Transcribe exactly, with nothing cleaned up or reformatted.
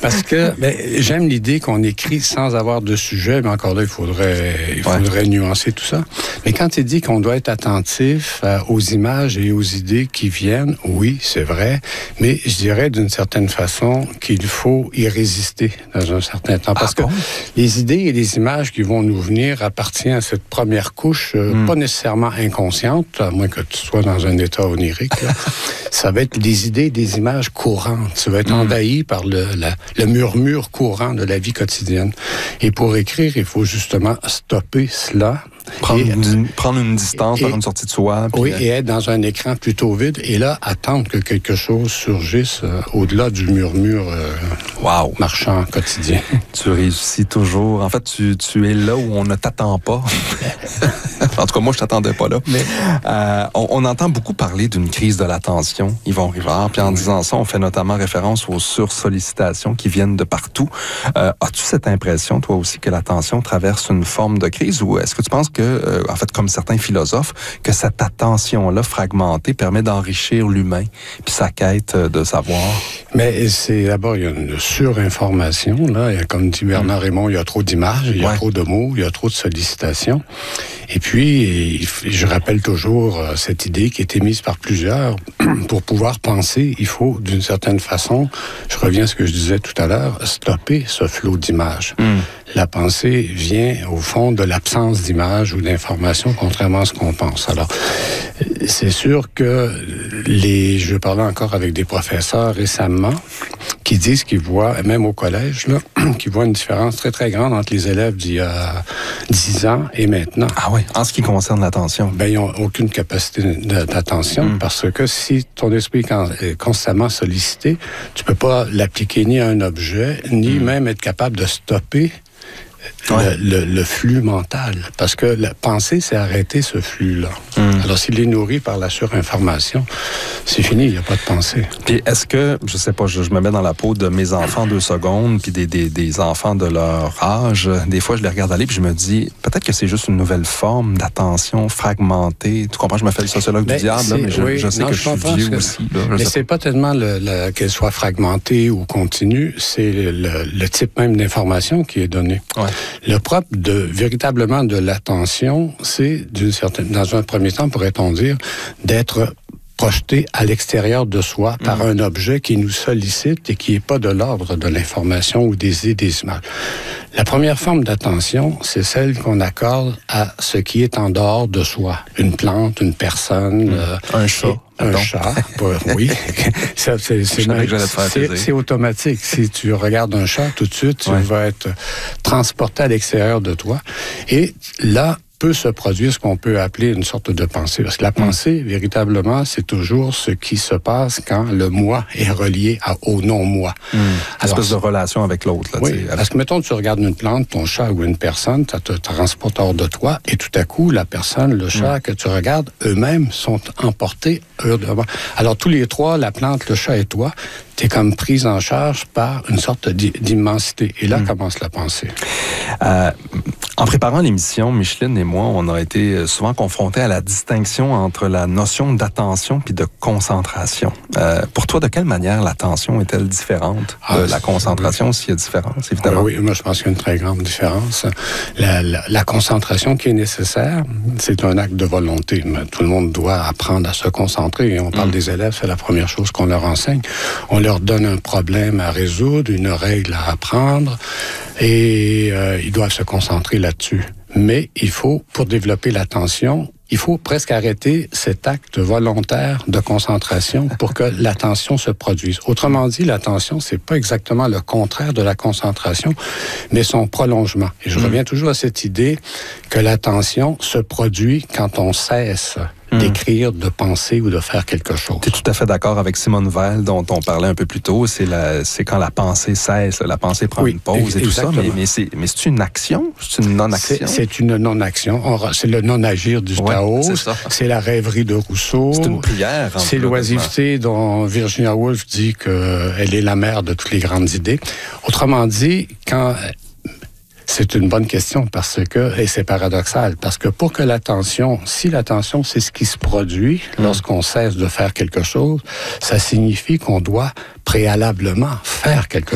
Parce que ben, j'aime l'idée qu'on écrit sans avoir de sujet, mais encore là, il faudrait, il faudrait ouais. nuancer tout ça. Mais quand il dit qu'on doit être attentif euh, aux images et aux idées qui viennent, oui, c'est vrai, mais je dirais d'une certaine façon qu'il faut y résister dans un certain temps. Parce ah, que bon? les idées et les images qui vont nous venir appartiennent à cette première couche, euh, mm. pas nécessairement inconsciente, à moins que tu sois dans un état onirique. Là. Ça va être des idées et des images courantes. Ça va être mm. envahi par le, la, le murmure courant de la vie quotidienne. Et pour écrire, il faut justement stopper cela. Prendre, et, une, prendre une distance, et, faire une sortie de soi. Oui, euh... et être dans un écran plutôt vide. Et là, attendre que quelque chose surgisse euh, au-delà du murmure euh, wow. marchand quotidien. Tu réussis toujours. En fait, tu, tu es là où on ne t'attend pas. En tout cas, moi, je t'attendais pas là. Mais... Euh, on, on entend beaucoup parler d'une crise de l'attention, Yvon Rivard. Puis en oui. disant ça, on fait notamment référence aux sursollicitations qui viennent de partout. Euh, as-tu cette impression, toi aussi, que l'attention traverse une forme de crise, ou est-ce que tu penses que, euh, en fait, comme certains philosophes, que cette attention-là fragmentée permet d'enrichir l'humain puis sa quête de savoir? Mais c'est d'abord, il y a une surinformation, là. Comme dit Bernard mmh. Raymond, il y a trop d'images, il y a ouais. trop de mots, il y a trop de sollicitations. Et puis, je rappelle toujours cette idée qui a été mise par plusieurs. Pour pouvoir penser, il faut, d'une certaine façon, je reviens à ce que je disais tout à l'heure, stopper ce flot d'images. Mm. La pensée vient, au fond, de l'absence d'images ou d'informations, contrairement à ce qu'on pense. Alors, c'est sûr que les... Je parlais encore avec des professeurs récemment qui disent qu'ils voient, même au collège, là, qu'ils voient une différence très, très grande entre les élèves d'il y a dix ans et maintenant. Ah oui, en ce qui concerne l'attention. Ben, ils n'ont aucune capacité d'attention mm. parce que si ton esprit est constamment sollicité, tu peux pas l'appliquer ni à un objet, ni mm. même être capable de stopper Ouais. Le, le, le flux mental. Parce que la pensée, c'est arrêter ce flux-là. Mm. Alors, s'il est nourri par la surinformation, c'est fini, il n'y a pas de pensée. Puis, est-ce que, je sais pas, je, je me mets dans la peau de mes enfants deux secondes, puis des, des, des enfants de leur âge, des fois, je les regarde aller, puis je me dis, peut-être que c'est juste une nouvelle forme d'attention fragmentée. Tu comprends, je me fais le sociologue mais du diable, là, mais je, oui, je sais non, que je, je suis vieux que, aussi. Là, mais c'est pas, pas tellement le, le, qu'elle soit fragmentée ou continue, c'est le, le, le type même d'information qui est donné. Ouais. Le propre de véritablement de l'attention, c'est d'une certaine, dans un premier temps, pourrait-on dire, d'être projeté à l'extérieur de soi par mmh. un objet qui nous sollicite et qui n'est pas de l'ordre de l'information ou des idées, des images. La première forme d'attention, c'est celle qu'on accorde à ce qui est en dehors de soi. Une plante, une personne. Mmh. Euh, un chat. Un Attends. chat, oui. ça, c'est, c'est, même, c'est, c'est automatique. Si tu regardes un chat, tout de suite, tu ouais. vas être transporté à l'extérieur de toi. Et là, peut se produire ce qu'on peut appeler une sorte de pensée. Parce que la pensée, mmh. véritablement, c'est toujours ce qui se passe quand le moi est relié à, au non-moi. Mmh. Alors, espèce de relation avec l'autre. Là, oui, avec... parce que, mettons, tu regardes une plante, ton chat ou une personne, ça te transporte hors de toi, et tout à coup, la personne, le chat mmh. que tu regardes, eux-mêmes sont emportés. Eux, alors, tous les trois, la plante, le chat et toi, t'es comme prise en charge par une sorte d'immensité. Et là mmh. commence la pensée. Euh, en préparant l'émission, Micheline et moi, on a été souvent confrontés à la distinction entre la notion d'attention puis de concentration. Euh, pour toi, de quelle manière l'attention est-elle différente de ah, la concentration, oui. s'il y a différence, évidemment? Oui, oui, moi, je pense qu'il y a une très grande différence. La, la, la concentration qui est nécessaire, c'est un acte de volonté. Tout le monde doit apprendre à se concentrer. Et on parle mmh. des élèves, c'est la première chose qu'on leur enseigne. On leur donne un problème à résoudre, une règle à apprendre, et euh, ils doivent se concentrer là-dessus. Mais il faut, pour développer l'attention, il faut presque arrêter cet acte volontaire de concentration pour que l'attention se produise. Autrement dit, l'attention, c'est pas exactement le contraire de la concentration, mais son prolongement. Et je mmh. reviens toujours à cette idée que l'attention se produit quand on cesse Mmh. d'écrire, de penser ou de faire quelque chose. Tu es tout à fait d'accord avec Simone Weil, dont on parlait un peu plus tôt. C'est, la, c'est quand la pensée cesse, la pensée prend oui, une pause et exactement. tout ça. Mais, mais, c'est, mais c'est une action? C'est une non-action? C'est, c'est une non-action. On, c'est le non-agir du ouais, Tao. C'est, c'est la rêverie de Rousseau. C'est une prière. C'est l'oisiveté dont Virginia Woolf dit qu'elle est la mère de toutes les grandes idées. Autrement dit, quand... C'est une bonne question parce que, et c'est paradoxal, parce que pour que l'attention, si l'attention, c'est ce qui se produit mmh. lorsqu'on cesse de faire quelque chose, ça signifie qu'on doit préalablement faire quelque